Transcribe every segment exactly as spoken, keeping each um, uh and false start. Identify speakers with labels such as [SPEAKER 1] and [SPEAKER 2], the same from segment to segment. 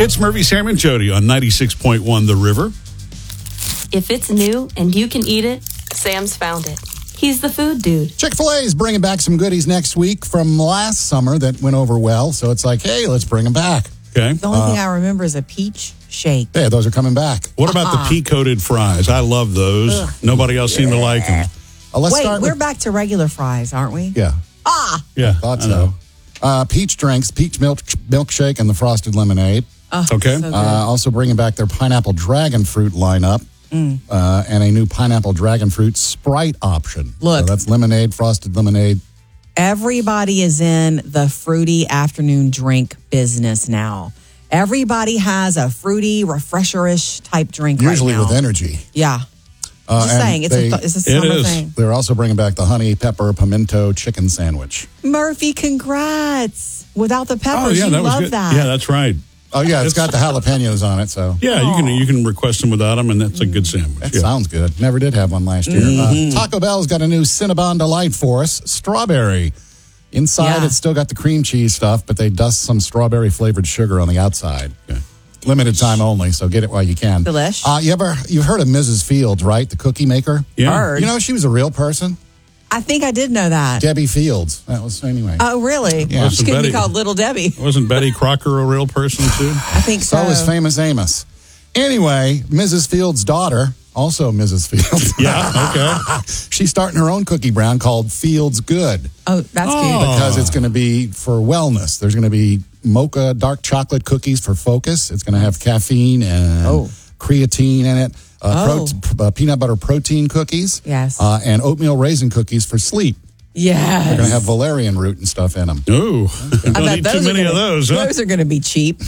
[SPEAKER 1] It's Murphy, Sam, and Jody on ninety-six point one The River.
[SPEAKER 2] If it's new and you can eat it, Sam's found it. He's the food dude.
[SPEAKER 3] Chick-fil-A is bringing back some goodies next week from last summer that went over well. So it's like, hey, let's bring them back.
[SPEAKER 1] Okay.
[SPEAKER 4] The only uh, thing I remember is a peach shake.
[SPEAKER 3] Yeah, those are coming back.
[SPEAKER 1] What about uh-huh. the pea-coated fries? I love those. Ugh. Nobody else yeah. seemed to like them.
[SPEAKER 3] Uh, let's
[SPEAKER 4] Wait,
[SPEAKER 3] start
[SPEAKER 4] we're
[SPEAKER 3] with...
[SPEAKER 4] back to regular fries, aren't we?
[SPEAKER 3] Yeah.
[SPEAKER 4] Ah!
[SPEAKER 1] Yeah,
[SPEAKER 3] Thought
[SPEAKER 1] I
[SPEAKER 3] so.
[SPEAKER 1] know.
[SPEAKER 3] Uh, peach drinks, peach milk milkshake, and the frosted lemonade.
[SPEAKER 4] Oh,
[SPEAKER 1] okay.
[SPEAKER 4] So
[SPEAKER 3] uh, also bringing back their pineapple dragon fruit lineup. Mm. Uh, and a new pineapple dragon fruit Sprite option.
[SPEAKER 4] Look.
[SPEAKER 3] So that's lemonade, frosted lemonade.
[SPEAKER 4] Everybody is in the fruity afternoon drink business now. Everybody has a fruity, refresher-ish type drink
[SPEAKER 3] Usually
[SPEAKER 4] right now.
[SPEAKER 3] with energy.
[SPEAKER 4] Yeah.
[SPEAKER 3] Uh,
[SPEAKER 4] Just saying, it's,
[SPEAKER 3] they,
[SPEAKER 4] a, it's a summer
[SPEAKER 1] it is.
[SPEAKER 4] thing.
[SPEAKER 3] They're also bringing back the honey pepper pimento chicken sandwich.
[SPEAKER 4] Murphy, congrats. Without the peppers,
[SPEAKER 1] oh, yeah,
[SPEAKER 4] you
[SPEAKER 1] that was
[SPEAKER 4] love
[SPEAKER 1] good.
[SPEAKER 4] that.
[SPEAKER 1] Yeah, that's right.
[SPEAKER 3] Oh, yeah, it's got the jalapenos on it, so.
[SPEAKER 1] Yeah, you can you can request them without them, and that's a good sandwich.
[SPEAKER 3] That
[SPEAKER 1] yeah.
[SPEAKER 3] sounds good. Never did have one last year.
[SPEAKER 1] Mm-hmm.
[SPEAKER 3] Uh, Taco Bell's got a new Cinnabon Delight for us, strawberry. Inside,
[SPEAKER 4] Yeah.
[SPEAKER 3] it's still got the cream cheese stuff, but they dust some strawberry-flavored sugar on the outside. Okay. Limited time only, so get it while you can.
[SPEAKER 4] Delish.
[SPEAKER 3] Uh, you ever, you've heard of Missus Fields, right? The cookie maker?
[SPEAKER 1] Yeah.
[SPEAKER 4] Heard.
[SPEAKER 3] You know, she was a real person.
[SPEAKER 4] I think I did know that.
[SPEAKER 3] Debbie Fields. That was, anyway.
[SPEAKER 4] Oh, really?
[SPEAKER 3] Yeah.
[SPEAKER 4] She could be
[SPEAKER 1] Betty.
[SPEAKER 4] called Little Debbie.
[SPEAKER 1] Wasn't Betty Crocker a real person, too?
[SPEAKER 4] I think so.
[SPEAKER 3] So was Famous Amos. Anyway, Missus Fields' daughter, also Missus Fields.
[SPEAKER 1] Yeah, okay.
[SPEAKER 3] She's starting her own cookie brand called Fields Good.
[SPEAKER 4] Oh, that's
[SPEAKER 1] Oh.
[SPEAKER 4] cute.
[SPEAKER 3] Because it's going to be for wellness. There's going to be mocha dark chocolate cookies for focus. It's going to have caffeine and
[SPEAKER 4] Oh.
[SPEAKER 3] creatine in it. Uh,
[SPEAKER 4] Oh.
[SPEAKER 3] pro- uh, peanut butter protein cookies.
[SPEAKER 4] Yes.
[SPEAKER 3] Uh, and oatmeal raisin cookies for sleep.
[SPEAKER 4] Yes.
[SPEAKER 3] They're going to have valerian root and stuff in them.
[SPEAKER 1] Ooh,
[SPEAKER 4] I
[SPEAKER 1] don't
[SPEAKER 4] bet
[SPEAKER 1] need too
[SPEAKER 4] those are
[SPEAKER 1] many
[SPEAKER 4] gonna,
[SPEAKER 1] of those, huh?
[SPEAKER 4] Those are going to be cheap.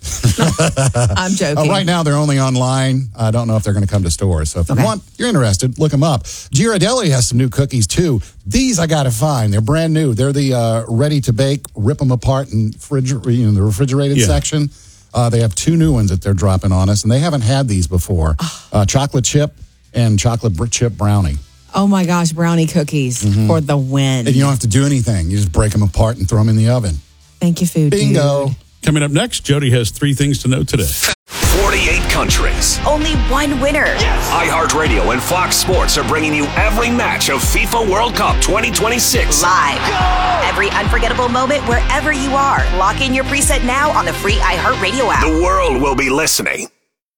[SPEAKER 4] I'm joking.
[SPEAKER 3] Uh, right now, they're only online. I don't know if they're going to come to stores. So if
[SPEAKER 4] Okay.
[SPEAKER 3] you want, you're interested, look them up. Ghirardelli has some new cookies, too. These I got to find. They're brand new. They're the uh, ready-to-bake, rip them apart in friger- you know, the refrigerated
[SPEAKER 1] Yeah.
[SPEAKER 3] section. Uh, they have two new ones that they're dropping on us, and they haven't had these before. Uh, chocolate chip and chocolate br- chip brownie.
[SPEAKER 4] Oh, my gosh. Brownie cookies
[SPEAKER 3] Mm-hmm.
[SPEAKER 4] for the win.
[SPEAKER 3] And you don't have to do anything. You just break them apart and throw them in the oven.
[SPEAKER 4] Thank you, food
[SPEAKER 3] Bingo.
[SPEAKER 4] dude.
[SPEAKER 1] Coming up next, Jody has three things to know today.
[SPEAKER 5] forty-eight countries.
[SPEAKER 6] Only one winner.
[SPEAKER 5] iHeartRadio and Fox Sports are bringing you every match of FIFA World Cup twenty twenty-six.
[SPEAKER 6] Live. Every unforgettable moment wherever you are. Lock in your preset now on the free iHeartRadio app.
[SPEAKER 5] The world will be listening.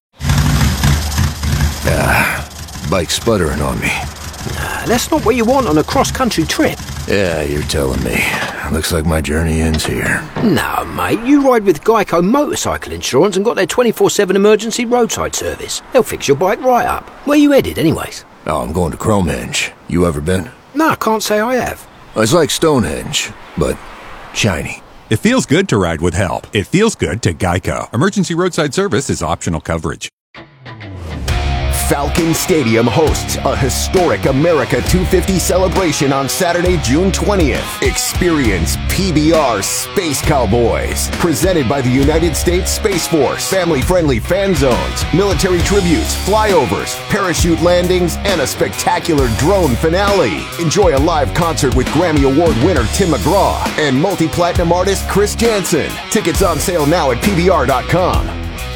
[SPEAKER 7] Ah, bike's sputtering on me.
[SPEAKER 8] That's not what you want on a cross-country trip.
[SPEAKER 7] Yeah, you're telling me. Looks like my journey ends here.
[SPEAKER 8] No, mate, you ride with Geico Motorcycle Insurance and got their twenty-four seven emergency roadside service. They'll fix your bike right up. Where you headed, anyways?
[SPEAKER 7] Oh, I'm going to Cromehenge. You ever been?
[SPEAKER 8] No, I can't say I have.
[SPEAKER 7] It's like Stonehenge, but shiny.
[SPEAKER 9] It feels good to ride with help. It feels good to Geico. Emergency roadside service is optional coverage.
[SPEAKER 10] Falcon Stadium hosts a historic America two fifty celebration on Saturday, June twentieth. Experience P B R Space Cowboys, presented by the United States Space Force. Family-friendly fan zones, military tributes, flyovers, parachute landings, and a spectacular drone finale. Enjoy a live concert with Grammy Award winner Tim McGraw and multi-platinum artist Chris Jansen. Tickets on sale now at P B R dot com.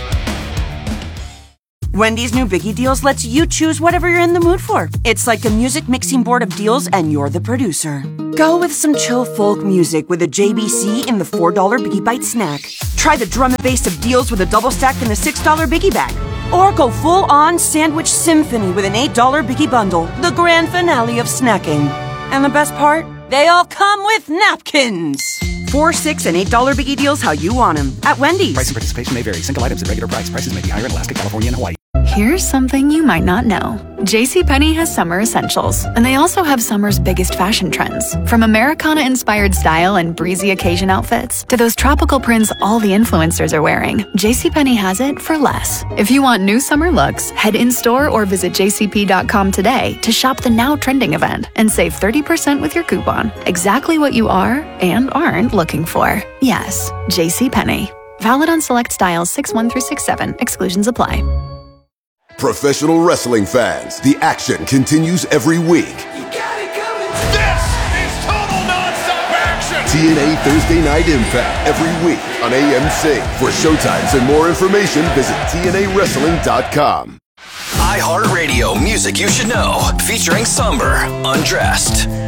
[SPEAKER 11] Wendy's new Biggie Deals lets you choose whatever you're in the mood for. It's like a music mixing board of deals, and you're the producer. Go with some chill folk music with a J B C in the four dollar Biggie Bite snack. Try the drum and bass of deals with a double stack in the six dollar Biggie Bag. Or go full-on sandwich symphony with an eight dollar Biggie Bundle, the grand finale of snacking. And the best part? They all come with napkins. Four, six, and eight dollar Biggie Deals how you want them at Wendy's.
[SPEAKER 12] Price and participation may vary. Single items at regular price. Prices may be higher in Alaska, California, and Hawaii.
[SPEAKER 13] Here's something you might not know. JCPenney has summer essentials, and they also have summer's biggest fashion trends. From Americana-inspired style and breezy occasion outfits to those tropical prints all the influencers are wearing, JCPenney has it for less. If you want new summer looks, head in-store or visit J C P dot com today to shop the now trending event and save thirty percent with your coupon. Exactly what you are and aren't looking for. Yes, JCPenney. Valid on select styles six one through six seven. Exclusions apply.
[SPEAKER 14] Professional wrestling fans, the action continues every week.
[SPEAKER 15] This is total non-stop action.
[SPEAKER 14] T N A Thursday Night Impact every week on A M C. For showtimes and more information, visit T N A wrestling dot com.
[SPEAKER 15] iHeartRadio Music You Should Know, featuring Somber, Undressed.